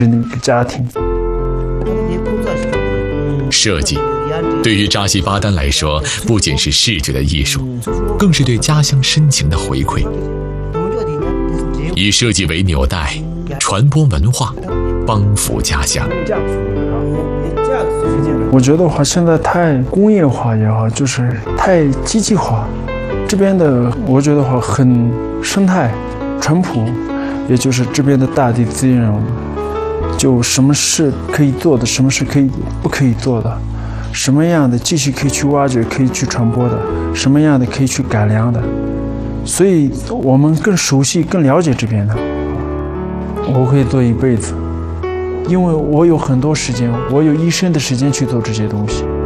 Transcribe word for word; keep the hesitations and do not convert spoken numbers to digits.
那个家庭。 设计对于扎西巴丹来说，不仅是视觉的艺术，更是对家乡深情的回馈。以设计为纽带，传播文化，帮扶家乡。 我觉得话，现在太工业化也好，就是太机器化。这边的我觉得话很生态、淳朴，也就是这边的大地资源，就什么是可以做的，什么是可以不可以做的，什么样的继续可以去挖掘、可以去传播的，什么样的可以去改良的，所以我们更熟悉、更了解这边的。我可以做一辈子，因为我有很多时间，我有一生的时间去做这些东西。